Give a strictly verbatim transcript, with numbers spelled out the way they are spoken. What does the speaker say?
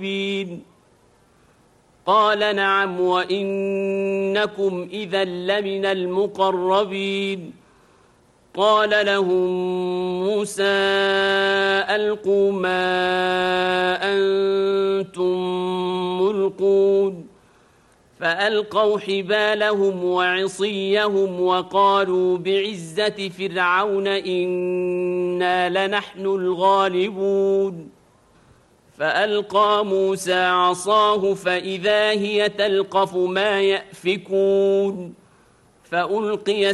قال نعم وإنكم إذا لمن المقربين قال لهم موسى ألقوا ما أنتم ملقون فألقوا حبالهم وعصيهم وقالوا بعزة فرعون إنا لنحن الغالبون فألقى موسى عصاه فإذا هي تلقف ما يأفكون فألقي